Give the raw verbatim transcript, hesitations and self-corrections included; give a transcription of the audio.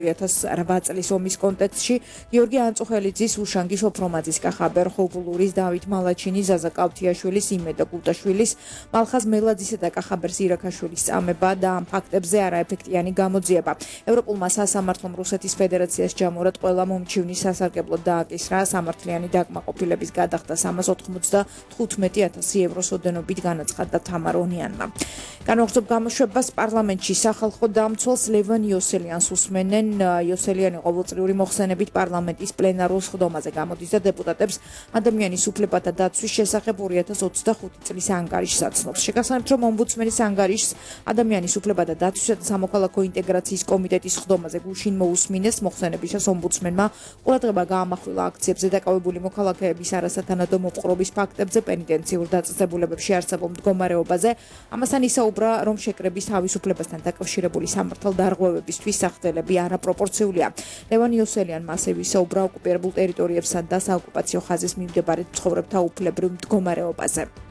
две тысячи восемь წლის ომის კონტექსტში გიორგი ანწუხელიძის, უშანგი შოფრომაძის, კახაბერ ხობულურის, დავით მალაჩინის, ზაზა კავთიაშვილის, იმედა გულტაშვილის, მალხაზ მელაძისა და კახაბერ ზირაქაშვილის წამება და ამ ფაქტებზე არაეფექტიანი გამოძიება. ევროპულმა სასამართლომ რუსეთის ფედერაციას ჯამურად ყველა მომჩივნის სასარგებლოდ დააკისრა, სამართლიანი დაკმაყოფილების გადახდა სამას ოთხმოცდათხუთმეტი ათასი ევროს ოდენობით განაცხადა თამარ ონიანმა. განმაუხსოვ გამოშვებას პარლამენტში სახალხო დამცველს ლევან იოსელიანს უსმენენ. იოსელიანი ყოველწლიური მოხსენებით პარლამენტის პლენარულ სხდომაზე გამოდის და დეპუტატებს ადამიანის უფლებათა დაცვის შესახებ ორი ათას ოცდახუთი წლის ანგარიშს აცნობს. შეგახსენებთ, რომ ომბუდსმენის ანგარიშს ადამიანის უფლებათა დაცვისა და სამოქალაქო ინტეგრაციის კომიტეტის სხდომაზე გუშინ მოусმინეს. მოხსენებისას ომბუდსმენმა ყურადღება გაამახვილა აქციებზე დაკავებული მოქალაქეების არასათანადო მოპყრობის ფაქტებზე, პენიტენციურ დაწესებულებებში არსებულ მდგომარეობაზე. ამასთან ისაუბრა, რომ შეკრების თავისუფლებასთან დაკავშირებული სამართალდარღვევებისთვის სახდელები არაპროპორციულია. ლევან იოსელიანმა ასევე ისაუბრა ოკუპირებულ ტერიტორიებსა და საოკუპაციო ხაზის მიმდებარე მცხოვრებთა უფლებრივ მდგომარეობაზე.